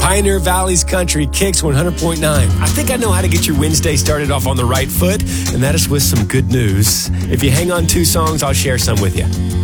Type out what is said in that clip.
Pioneer Valley's Country, Kicks 100.9. I think I know how to get your Wednesday started off on the right foot, and that is with some good news. If you hang on 2 songs, I'll share some with you.